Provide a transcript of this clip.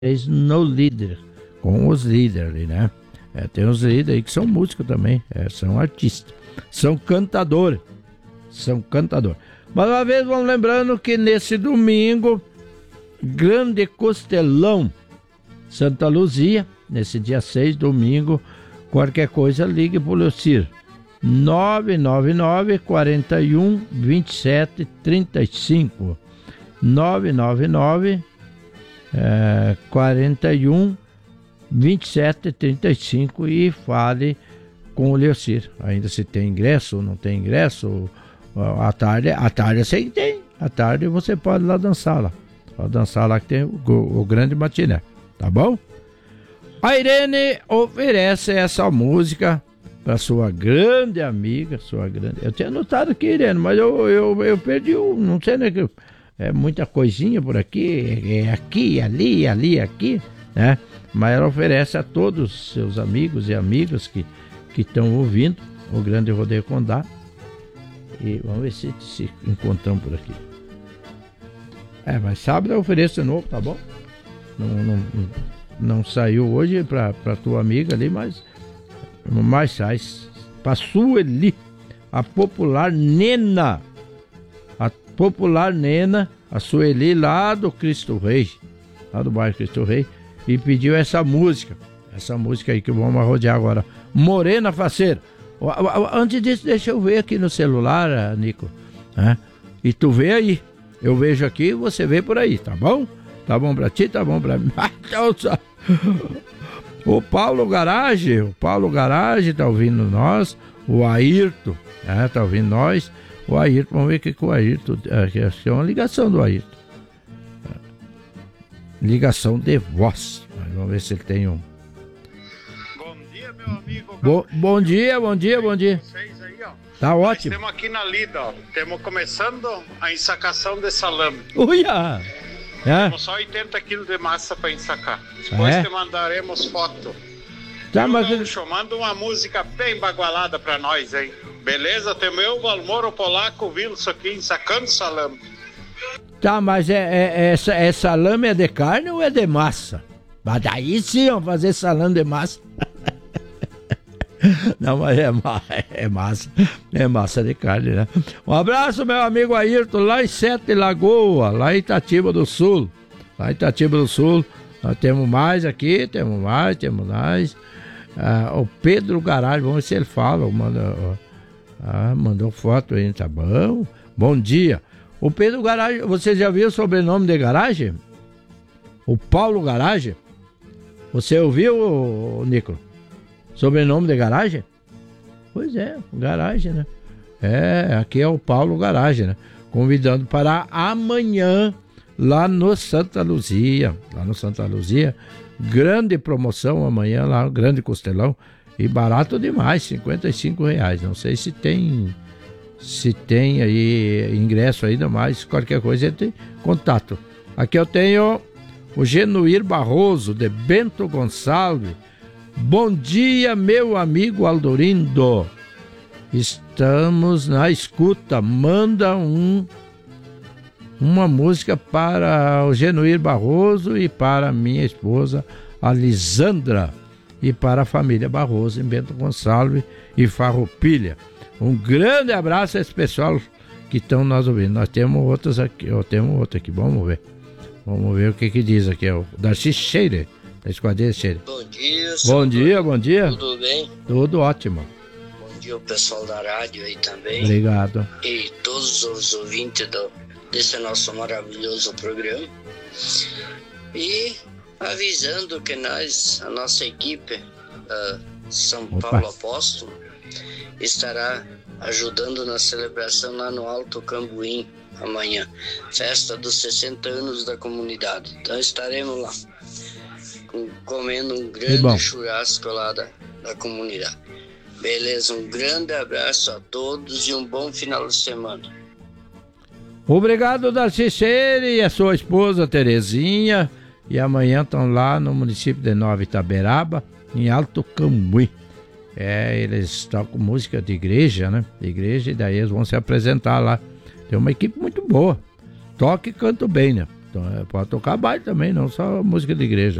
no líder, com os líderes, né? Tem os líderes aí que são músicos também, são artistas, são cantadores. Mais uma vez, vamos lembrando que nesse domingo, Grande Costelão, Santa Luzia, nesse dia 6, domingo, qualquer coisa, ligue pro Leocir, 999 41 27 35, 999 41 27 35 e fale com o Leocir. Ainda se tem ingresso ou não tem ingresso. À tarde eu sei que tem. À tarde você pode ir lá dançar lá. Pode dançar lá que tem o grande matiné. Tá bom? A Irene oferece essa música para sua grande amiga. Eu tinha anotado aqui, Irene, mas eu perdi não sei, né? É muita coisinha por aqui, aqui, ali, aqui, né? Mas ela oferece a todos os seus amigos e amigas que estão ouvindo o Grande Rodeio Condá. E vamos ver se encontramos por aqui. Mas sábado eu ofereço de novo, tá bom? Não saiu hoje pra tua amiga ali, mas sai. Pra Sueli, a popular Nena. A Sueli lá do Cristo Rei, lá do bairro Cristo Rei, e pediu essa música aí que vamos rodear agora, Morena Faceira. Antes disso, deixa eu ver aqui no celular, Nico, e tu vê aí, eu vejo aqui, você vê por aí, tá bom? Tá bom pra ti, tá bom pra mim. O Paulo Garage tá ouvindo nós, o Ayrton, tá ouvindo nós. O Ayrton, vamos ver o que o Ayrton... Acho que é uma ligação do Ayrton. Ligação de voz. Vamos ver se ele tem um... Bom dia, meu amigo. Bom dia. Vocês aí, ó. Tá ótimo. Nós temos aqui na lida, ó. Estamos começando a ensacação de salame. Uia! Temos só 80 quilos de massa para ensacar. Depois te mandaremos foto. Tá, mas... Manda uma música bem bagualada para nós, hein? Beleza? Tem meu Valmoro Polaco vindo isso aqui, ensacando salame. Tá, mas salame é de carne ou é de massa? Mas daí sim, vamos fazer salame de massa. Não, mas é massa de carne, né? Um abraço, meu amigo Ayrton, lá em Sete Lagoas, lá em Itatiba do Sul. Nós temos mais aqui, temos mais. O Pedro Garage, vamos ver se ele fala, mandou foto aí, tá bom? Bom dia. O Pedro Garage, você já viu o sobrenome de Garage? O Paulo Garage? Você ouviu, Nico? Sobrenome de Garage? Pois é, Garage, né? Aqui é o Paulo Garage, né? Convidando para amanhã lá no Santa Luzia. Grande promoção amanhã lá, Grande Costelão. E barato demais, R$55. Não sei se tem aí ingresso ainda, mais qualquer coisa tem contato. Aqui eu tenho o Genuir Barroso, de Bento Gonçalves. Bom dia, meu amigo Aldorindo. Estamos na escuta. Manda uma música para o Genuir Barroso e para minha esposa, a Lisandra, e para a família Barroso em Bento Gonçalves e Farroupilha. Um grande abraço a esse pessoal que estão nos ouvindo. Nós temos outros aqui, outro aqui, vamos ver o que diz aqui, é o Darcy Scheire, da Esquadrilha Scheire. Bom dia. Tudo bem? Tudo ótimo. Bom dia o pessoal da rádio aí também. Obrigado. E todos os ouvintes desse nosso maravilhoso programa. E avisando que a nossa equipe, São Paulo Apóstolo, estará ajudando na celebração lá no Alto Cambuim amanhã, festa dos 60 anos da comunidade. Então estaremos lá comendo um grande churrasco lá da comunidade. Beleza, um grande abraço a todos e um bom final de semana. Obrigado, Darcy Cheire e a sua esposa Terezinha. E amanhã estão lá no município de Nova Itaberaba, em Alto Cambuim. Eles tocam música de igreja, né? E daí eles vão se apresentar lá. Tem uma equipe muito boa. Toca e canta bem, né? Então, pode tocar baile também, não só música de igreja.